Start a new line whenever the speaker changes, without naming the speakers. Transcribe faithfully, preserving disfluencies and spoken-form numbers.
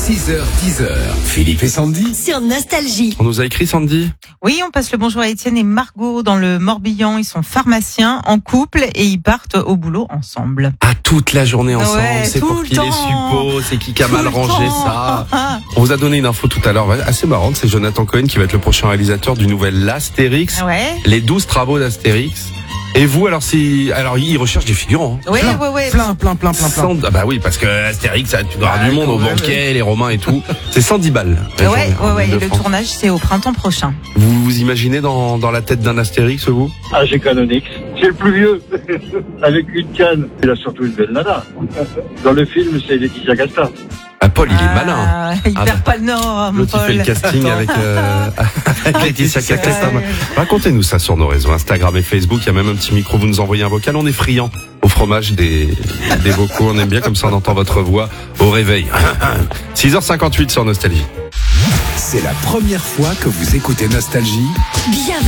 six heures dix, Philippe et Sandy
sur Nostalgie.
On nous a écrit, Sandy ?
Oui, on passe le bonjour à Étienne et Margot dans le Morbihan. Ils sont pharmaciens en couple et ils partent au boulot ensemble.
Ah, toute la journée ensemble,
Ouais,
c'est
tout
pour
le
qui les
temps.
suppose, c'est qui qui a
Tout
mal
le
rangé
temps.
ça. On vous a donné une info tout à l'heure, assez marrante, c'est Jonathan Cohen qui va être le prochain réalisateur du nouvel Astérix,
Ouais.
les douze travaux d'Astérix. Et vous, alors, si, alors, il recherche des figurants. Hein.
Oui,
plein,
oui, oui.
plein, plein, plein, plein, plein. Ah bah oui, parce que Astérix, ça, tu dois avoir
Ouais,
du monde au
quand même,
banquet,
ouais.
les Romains et tout. C'est cent dix balles.
Ouais,
la journée,
ouais,
en
ouais. Et le
Île-de-France.
tournage, c'est au printemps prochain.
Vous vous imaginez dans, dans la tête d'un Astérix, vous?
Ah, j'ai Canonix. C'est le plus vieux. Avec une canne. Il a surtout une belle nana. Dans le film, c'est Laetitia Casta.
Ah, Paul, il est
Ah,
malin.
Il
Ah
perd
bah.
pas le nord, mon
L'autre, il fait
Paul.
le casting avec, euh, avec Laetitia Casta.
Ouais.
Racontez-nous ça sur nos réseaux Instagram et Facebook. Il y a même un petit micro. Vous nous envoyez un vocal. On est friand au fromage des, des vocaux. On aime bien comme ça, on entend votre voix au réveil. six heures cinquante-huit sur Nostalgie.
C'est la première fois que vous écoutez Nostalgie.
Bienvenue